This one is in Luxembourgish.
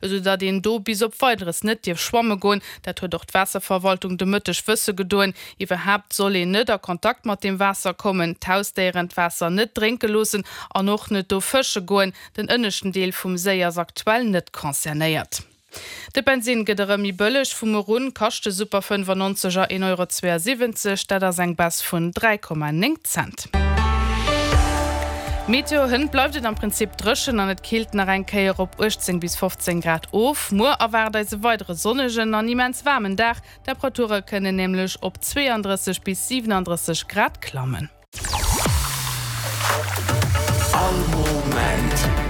also da den do bis op weiteres net dir schwamme goen, dat huet doch d Wasserverwaltung de myttech wësse gedoen, iwwerhaft soll net der Kontakt mat dem Wasser kommen, tausdeieren Wasser net trinke losen an noch net do Fësche goen, den ënneschen Deel vum Säiers aktuell net konzernéiert. De Benzin gëderemi bëllech vum Run kachte Super 95er 1,72 €, dat er seg Bass vun 3,9 Cent. Meteo hin bleibt am Prinzip drschen an net kielt nach ein Keier op 18 bis 15 Grad of. Mo erwer se weitere sonnegen an immens warmen Dach. Temperature können nämlich op 32 bis 37 Grad klammen. All Moment.